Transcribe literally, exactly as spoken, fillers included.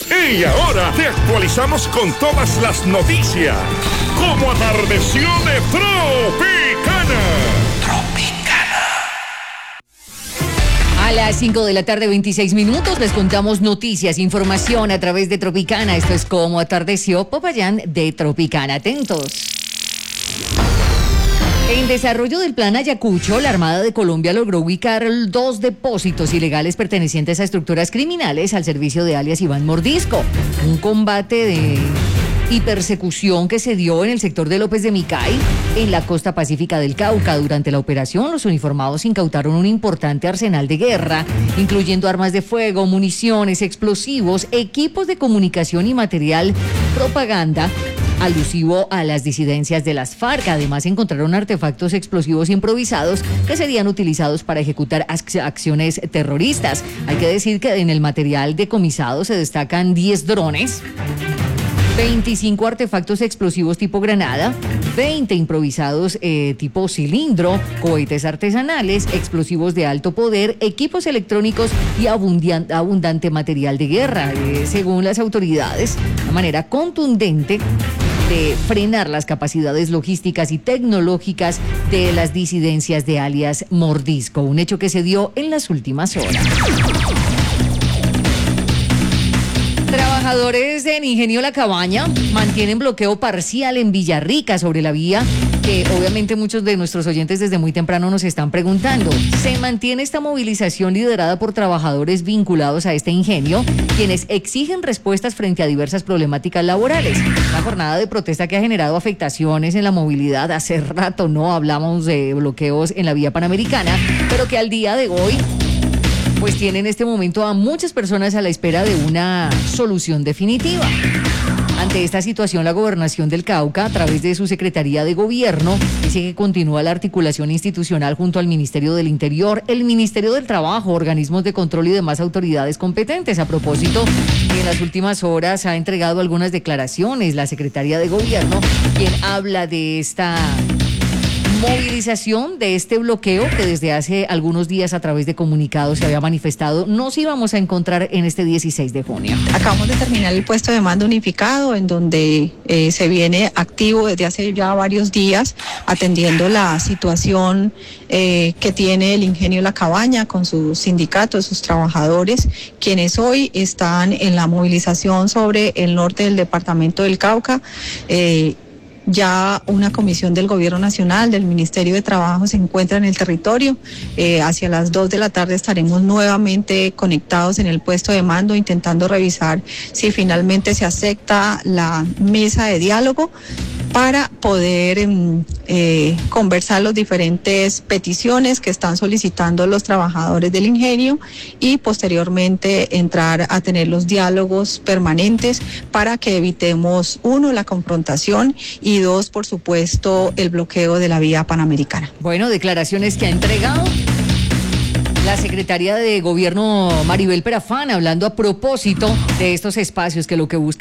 Y ahora te actualizamos con todas las noticias. Como atardeció de Tropicana. Tropicana. A las cinco de la tarde, veintiséis minutos, les contamos noticias, información a través de Tropicana. Esto es Como atardeció Popayán de Tropicana. Atentos. En desarrollo del plan Ayacucho, la Armada de Colombia logró ubicar dos depósitos ilegales pertenecientes a estructuras criminales al servicio de alias Iván Mordisco. Un combate de y persecución que se dio en el sector de López de Micay, en la costa pacífica del Cauca. Durante la operación, los uniformados incautaron un importante arsenal de guerra, incluyendo armas de fuego, municiones, explosivos, equipos de comunicación y material propaganda alusivo a las disidencias de las FARC. Además, encontraron artefactos explosivos improvisados que serían utilizados para ejecutar acciones terroristas. Hay que decir que en el material decomisado se destacan diez drones, veinticinco artefactos explosivos tipo granada, veinte improvisados eh, tipo cilindro, cohetes artesanales, explosivos de alto poder, equipos electrónicos y abundan- abundante material de guerra. Eh, según las autoridades, de manera contundente de frenar las capacidades logísticas y tecnológicas de las disidencias de alias Mordisco, un hecho que se dio en las últimas horas. Trabajadores del Ingenio La Cabaña mantienen bloqueo parcial en Villarrica sobre la vía que obviamente muchos de nuestros oyentes desde muy temprano nos están preguntando. Se mantiene esta movilización liderada por trabajadores vinculados a este ingenio, quienes exigen respuestas frente a diversas problemáticas laborales. La jornada de protesta que ha generado afectaciones en la movilidad. Hace rato no hablamos de bloqueos en la vía panamericana, pero que al día de hoy pues tiene en este momento a muchas personas a la espera de una solución definitiva. Ante esta situación, la Gobernación del Cauca, a través de su Secretaría de Gobierno, dice que continúa la articulación institucional junto al Ministerio del Interior, el Ministerio del Trabajo, organismos de control y demás autoridades competentes. A propósito, en las últimas horas ha entregado algunas declaraciones la Secretaría de Gobierno, quien habla de esta movilización, de este bloqueo que desde hace algunos días a través de comunicados se había manifestado. Nos íbamos a encontrar en este dieciséis de junio. Acabamos de terminar el puesto de mando unificado, en donde eh, se viene activo desde hace ya varios días atendiendo la situación eh, que tiene el Ingenio La Cabaña con sus sindicatos, sus trabajadores, quienes hoy están en la movilización sobre el norte del departamento del Cauca. Eh, Ya una comisión del Gobierno Nacional, del Ministerio de Trabajo, se encuentra en el territorio. Eh, hacia las dos de la tarde estaremos nuevamente conectados en el puesto de mando, intentando revisar si finalmente se acepta la mesa de diálogo para poder eh, conversar las diferentes peticiones que están solicitando los trabajadores del ingenio y posteriormente entrar a tener los diálogos permanentes para que evitemos, uno, la confrontación y dos, por supuesto, el bloqueo de la vía panamericana. Bueno, declaraciones que ha entregado la secretaria de Gobierno Maribel Perafán, hablando a propósito de estos espacios que lo que buscan